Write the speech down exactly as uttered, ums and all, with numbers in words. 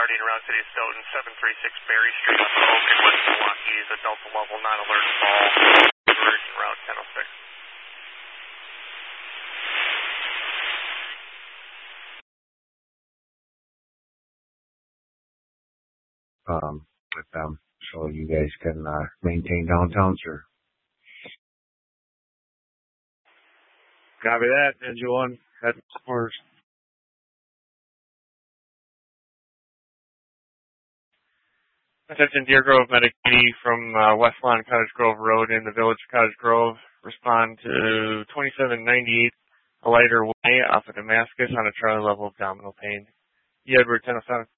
starting around City of Stoughton, seven three six Berry Street up in Oak in West Milwaukee is a Delta level non-alert call. Diversion route ten oh six. Um, with them, so you guys can uh, maintain downtown, sir. Copy that, Ninja One. That's orders. Attention, Deer Grove Medic eighty from uh, West Lawn Cottage Grove Road in the village of Cottage Grove. Respond to twenty-seven ninety-eight, a lighter way off of Damascus on a Charlie level abdominal pain. E. Edward ten oh seven.